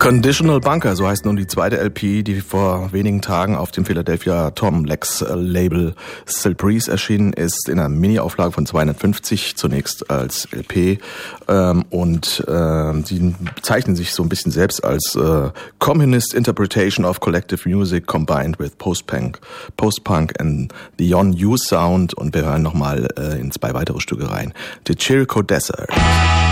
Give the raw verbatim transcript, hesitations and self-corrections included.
Conditional Bunker, so heißt nun die zweite L P, die vor wenigen Tagen auf dem Philadelphia Tom Lex Label Still Breeze erschienen ist, in einer Mini-Auflage von zweihundertfünfzig, zunächst als L P. Ähm, und äh, sie bezeichnen sich so ein bisschen selbst als äh, Communist Interpretation of Collective Music combined with Post-Punk, Post-Punk and the Yon-U Sound. Und wir hören nochmal äh, in zwei weitere Stücke rein. The Chilco Desert.